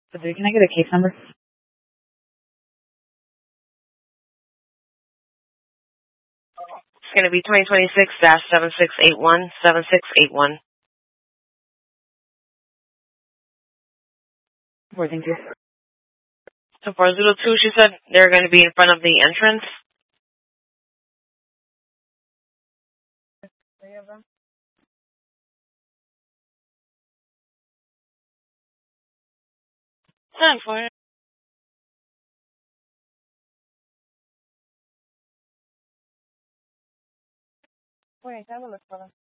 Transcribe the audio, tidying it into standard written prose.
So can I get a case number? It's going to be 2026-7681, 7681. Thank you. So for Zulu 2, she said they're going to be in front of the entrance. Time for it. Wait, have a look for them.